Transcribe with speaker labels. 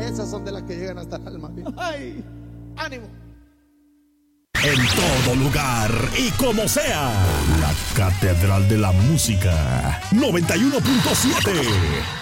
Speaker 1: Esas son de las que llegan hasta el alma. ¡Ay! ¡Ánimo!
Speaker 2: En todo lugar y como sea, la Catedral de la Música 91.7.